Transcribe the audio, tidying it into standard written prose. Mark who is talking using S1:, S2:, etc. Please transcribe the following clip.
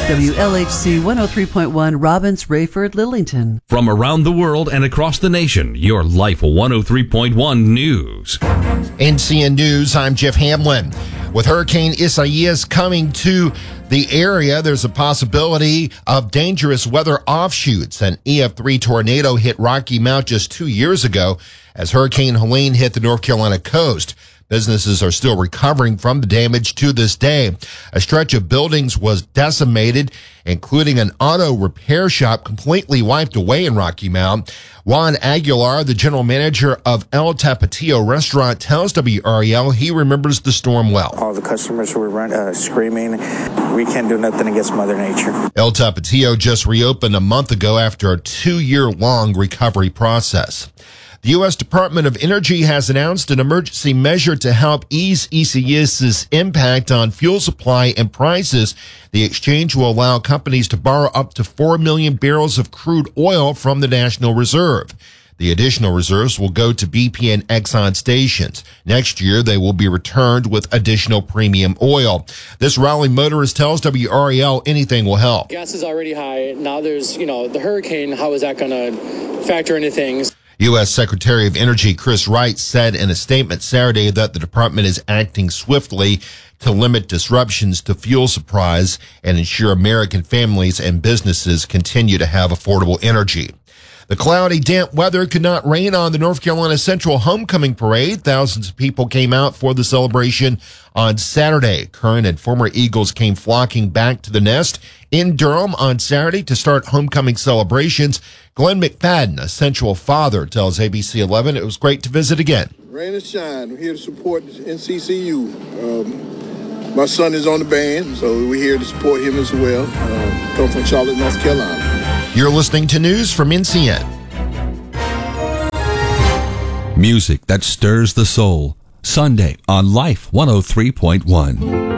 S1: WLHC 103.1 Robbins, Rayford, Lillington.
S2: From around the world and across the nation, your Life 103.1 News.
S3: NCN News, I'm Jeff Hamlin. With Hurricane Isaias coming to the area, there's a possibility of dangerous weather offshoots. An EF3 tornado hit Rocky Mount just 2 years ago as Hurricane Helene hit the North Carolina coast. Businesses are still recovering from the damage to this day. A stretch of buildings was decimated, including an auto repair shop completely wiped away in Rocky Mount. Juan Aguilar, the general manager of El Tapatio restaurant, tells WREL he remembers the storm well.
S4: All the customers were screaming, "We can't do nothing against Mother Nature."
S3: El Tapatio just reopened a month ago after a 2-year-long recovery process. The U.S. Department of Energy has announced an emergency measure to help ease Isaias' impact on fuel supply and prices. The exchange will allow companies to borrow up to 4 million barrels of crude oil from the National Reserve. The additional reserves will go to BP and Exxon stations. Next year, they will be returned with additional premium oil. This Raleigh motorist tells WREL anything will help.
S5: Gas is already high. Now there's, the hurricane. How is that going to factor into things?
S3: U.S. Secretary of Energy Chris Wright said in a statement Saturday that the department is acting swiftly to limit disruptions to fuel supplies and ensure American families and businesses continue to have affordable energy. The cloudy, damp weather could not rain on the North Carolina Central Homecoming Parade. Thousands of people came out for the celebration on Saturday. Current and former Eagles came flocking back to the nest in Durham on Saturday to start homecoming celebrations. Glenn McFadden, a Central father, tells ABC 11 it was great to visit again.
S6: Rain or shine, we're here to support NCCU. My son is on the band, so we're here to support him as well. Come from Charlotte, North Carolina.
S3: You're listening to news from NCN.
S2: Music that stirs the soul. Sunday on Life 103.1.